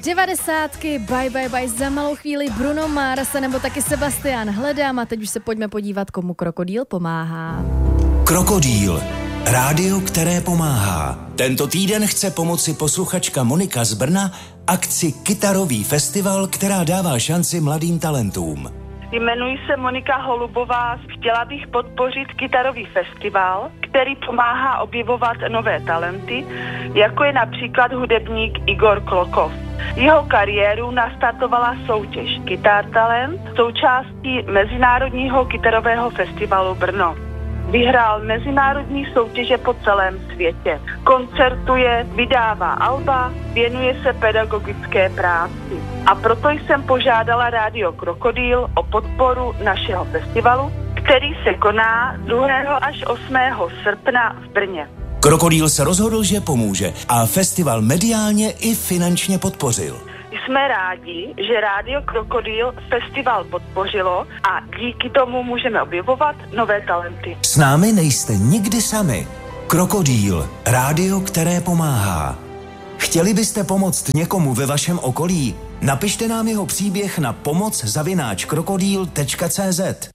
90. Bye, za malou chvíli Bruno Mars nebo taky Sebastian hledám a teď už se pojďme podívat, komu Krokodýl pomáhá. Krokodýl. Rádio, které pomáhá. Tento týden chce pomoci posluchačka Monika z Brna akci Kytarový festival, která dává šanci mladým talentům. Jmenuji se Monika Holubová, chtěla bych podpořit Kytarový festival, který pomáhá objevovat nové talenty, jako je například hudebník Igor Klokov. Jeho kariéru nastartovala soutěž Kytar Talent, součástí Mezinárodního kytarového festivalu Brno. Vyhrál mezinárodní soutěže po celém světě. Koncertuje, vydává alba, věnuje se pedagogické práci. A proto jsem požádala Rádio Krokodýl o podporu našeho festivalu, který se koná 2. až 8. srpna v Brně. Krokodýl se rozhodl, že pomůže a festival mediálně i finančně podpořil. Jsme rádi, že Rádio Krokodýl festival podpořilo a díky tomu můžeme objevovat nové talenty. S námi nejste nikdy sami. Krokodýl, rádio, které pomáhá. Chtěli byste pomoct někomu ve vašem okolí? Napište nám jeho příběh na pomoc@krokodýl.cz.